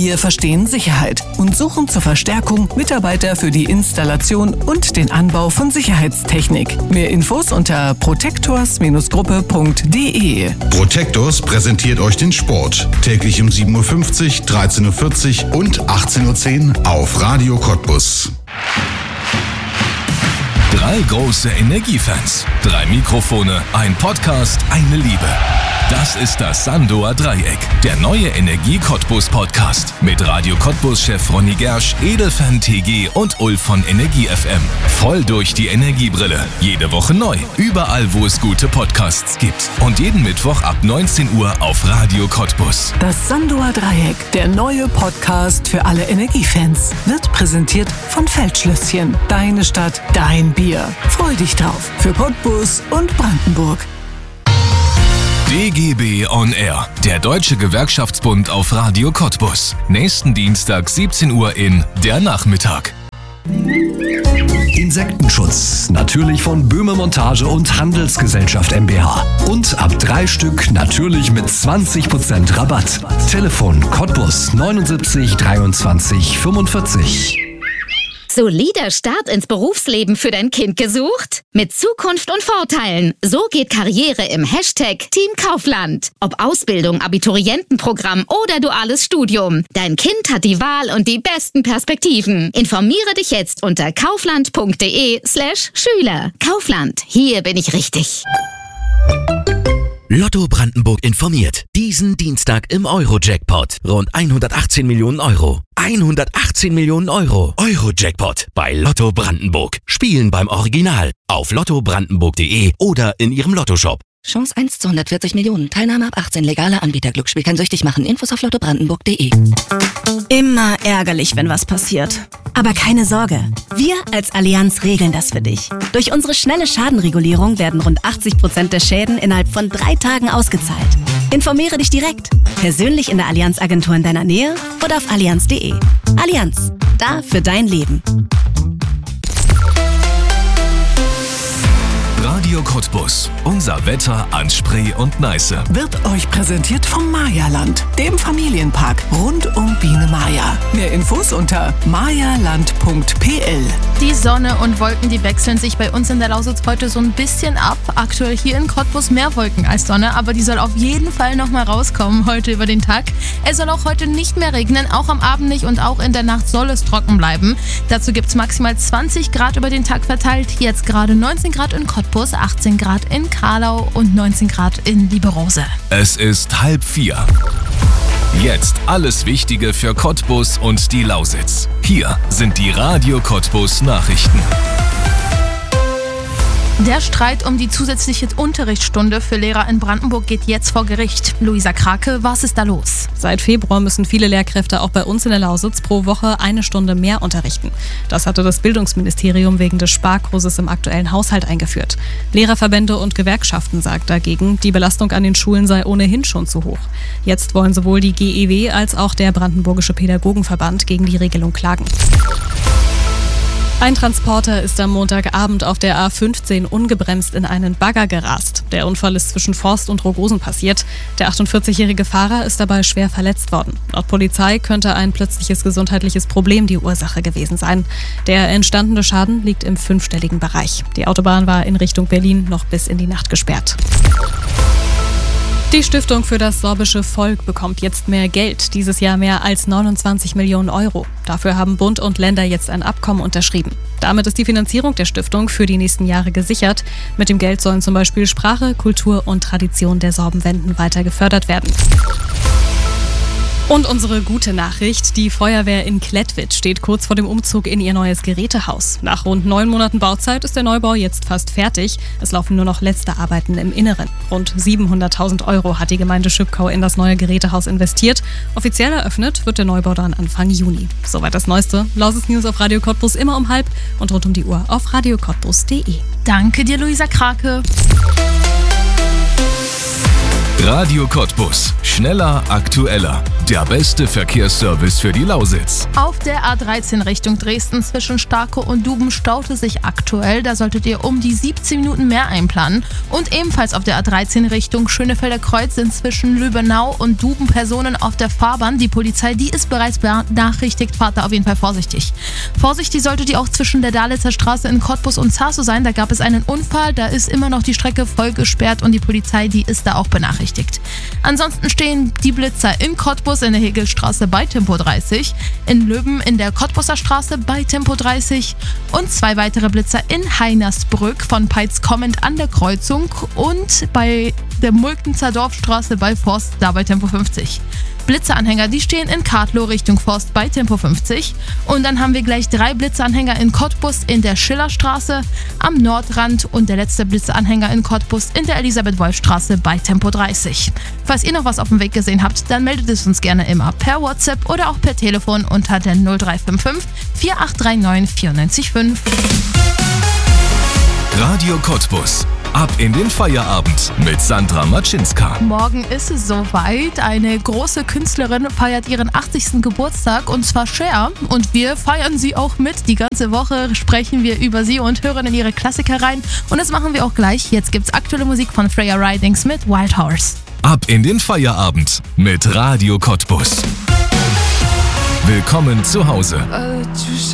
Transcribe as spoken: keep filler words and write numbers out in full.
Wir verstehen Sicherheit und suchen zur Verstärkung Mitarbeiter für die Installation und den Anbau von Sicherheitstechnik. Mehr Infos unter protectors Gruppe punkt de. Protectors präsentiert euch den Sport. Täglich um sieben Uhr fünfzig, dreizehn Uhr vierzig und achtzehn Uhr zehn auf Radio Cottbus. Drei große Energiefans, drei Mikrofone, ein Podcast, eine Liebe. Das ist das Sandoer Dreieck, der neue Energie-Cottbus-Podcast mit Radio Cottbus-Chef Ronny Gersch, Edelfan T G und Ulf von Energie F M. Voll durch die Energiebrille. Jede Woche neu. Überall, wo es gute Podcasts gibt. Und jeden Mittwoch ab neunzehn Uhr auf Radio Cottbus. Das Sandoer Dreieck, der neue Podcast für alle Energiefans, wird präsentiert von Feldschlösschen. Deine Stadt, dein Bier. Freu dich drauf. Für Cottbus und Brandenburg. D G B On Air, der Deutsche Gewerkschaftsbund auf Radio Cottbus. Nächsten Dienstag siebzehn Uhr in Der Nachmittag. Insektenschutz, natürlich von Böhme Montage und Handelsgesellschaft GmbH. Und ab drei Stück natürlich mit zwanzig Prozent Rabatt. Telefon Cottbus neunundsiebzig dreiundzwanzig fünfundvierzig. Solider Start ins Berufsleben für dein Kind gesucht? Mit Zukunft und Vorteilen. So geht Karriere im Hashtag Team Kaufland. Ob Ausbildung, Abiturientenprogramm oder duales Studium. Dein Kind hat die Wahl und die besten Perspektiven. Informiere dich jetzt unter kaufland.de slash Schüler. Kaufland, hier bin ich richtig. Lotto Brandenburg informiert. Diesen Dienstag im Euro-Jackpot. Rund hundertachtzehn Millionen Euro. hundertachtzehn Millionen Euro. Euro-Jackpot bei Lotto Brandenburg. Spielen beim Original. Auf lotto brandenburg punkt de oder in ihrem Lottoshop. Chance eins zu hundertvierzig Millionen. Teilnahme ab achtzehn. Legaler Anbieter. Glücksspiel kann süchtig machen. Infos auf lotto brandenburg punkt de. Immer ärgerlich, wenn was passiert. Aber keine Sorge. Wir als Allianz regeln das für dich. Durch unsere schnelle Schadenregulierung werden rund achtzig Prozent der Schäden innerhalb von drei Tagen ausgezahlt. Informiere dich direkt. Persönlich in der Allianz-Agentur in deiner Nähe oder auf allianz punkt de. Allianz. Da für dein Leben. Radio Cottbus. Unser Wetter an Spree und Neiße. Wird euch präsentiert vom Mayaland, dem Familienpark rund um Biene Maya. Mehr Infos unter mayaland punkt p l. Die Sonne und Wolken, die wechseln sich bei uns in der Lausitz heute so ein bisschen ab. Aktuell hier in Cottbus mehr Wolken als Sonne, aber die soll auf jeden Fall nochmal rauskommen heute über den Tag. Es soll auch heute nicht mehr regnen, auch am Abend nicht und auch in der Nacht soll es trocken bleiben. Dazu gibt es maximal zwanzig Grad über den Tag verteilt. Jetzt gerade neunzehn Grad in Cottbus, achtzehn Grad in Karlau und neunzehn Grad in Lieberose. Es ist halb vier. Jetzt alles Wichtige für Cottbus und die Lausitz. Hier sind die Radio Cottbus Nachrichten. Der Streit um die zusätzliche Unterrichtsstunde für Lehrer in Brandenburg geht jetzt vor Gericht. Luisa Krake, was ist da los? Seit Februar müssen viele Lehrkräfte auch bei uns in der Lausitz pro Woche eine Stunde mehr unterrichten. Das hatte das Bildungsministerium wegen des Sparkurses im aktuellen Haushalt eingeführt. Lehrerverbände und Gewerkschaften sagt dagegen, die Belastung an den Schulen sei ohnehin schon zu hoch. Jetzt wollen sowohl die G E W als auch der Brandenburgische Pädagogenverband gegen die Regelung klagen. Ein Transporter ist am Montagabend auf der A fünfzehn ungebremst in einen Bagger gerast. Der Unfall ist zwischen Forst und Rogosen passiert. Der achtundvierzigjährige Fahrer ist dabei schwer verletzt worden. Laut Polizei könnte ein plötzliches gesundheitliches Problem die Ursache gewesen sein. Der entstandene Schaden liegt im fünfstelligen Bereich. Die Autobahn war in Richtung Berlin noch bis in die Nacht gesperrt. Die Stiftung für das sorbische Volk bekommt jetzt mehr Geld, dieses Jahr mehr als neunundzwanzig Millionen Euro. Dafür haben Bund und Länder jetzt ein Abkommen unterschrieben. Damit ist die Finanzierung der Stiftung für die nächsten Jahre gesichert. Mit dem Geld sollen zum Beispiel Sprache, Kultur und Tradition der Sorbenwenden weiter gefördert werden. Und unsere gute Nachricht, die Feuerwehr in Klettwitz steht kurz vor dem Umzug in ihr neues Gerätehaus. Nach rund neun Monaten Bauzeit ist der Neubau jetzt fast fertig. Es laufen nur noch letzte Arbeiten im Inneren. Rund siebenhunderttausend Euro hat die Gemeinde Schüppkau in das neue Gerätehaus investiert. Offiziell eröffnet wird der Neubau dann Anfang Juni. Soweit das Neueste. Lausitz News auf Radio Cottbus immer um halb und rund um die Uhr auf radio cottbus punkt de. Danke dir, Luisa Krake. Radio Cottbus. Schneller, aktueller. Der beste Verkehrsservice für die Lausitz. Auf der A dreizehn Richtung Dresden zwischen Starkow und Duben staute sich aktuell. Da solltet ihr um die siebzehn Minuten mehr einplanen. Und ebenfalls auf der A dreizehn Richtung Schönefelder Kreuz sind zwischen Lübbenau und Duben Personen auf der Fahrbahn. Die Polizei, die ist bereits benachrichtigt. Fahrt da auf jeden Fall vorsichtig. Vorsichtig solltet ihr auch zwischen der Dalitzer Straße in Cottbus und Zarsow sein. Da gab es einen Unfall. Da ist immer noch die Strecke voll gesperrt und die Polizei, die ist da auch benachrichtigt. Ansonsten stehen die Blitzer in Cottbus in der Hegelstraße bei Tempo dreißig, in Löben in der Cottbuser Straße bei Tempo dreißig und zwei weitere Blitzer in Heinersbrück von Peitz kommend an der Kreuzung und bei der Mulkenzer Dorfstraße bei Forst da bei Tempo fünfzig. Blitzeranhänger, die stehen in Kartlow Richtung Forst bei Tempo fünfzig. Und dann haben wir gleich drei Blitzeranhänger in Cottbus in der Schillerstraße am Nordrand und der letzte Blitzeanhänger in Cottbus in der Elisabeth-Wolf-Straße bei Tempo dreißig. Falls ihr noch was auf dem Weg gesehen habt, dann meldet es uns gerne immer per WhatsApp oder auch per Telefon unter der null drei fünf fünf vier acht drei neun vier neun fünf. Radio Cottbus. Ab in den Feierabend mit Sandra Matschinska. Morgen ist es soweit. Eine große Künstlerin feiert ihren achtzigsten Geburtstag und zwar Cher. Und wir feiern sie auch mit. Die ganze Woche sprechen wir über sie und hören in ihre Klassiker rein. Und das machen wir auch gleich. Jetzt gibt's aktuelle Musik von Freya Ridings mit Wild Horse. Ab in den Feierabend mit Radio Cottbus. Willkommen zu Hause.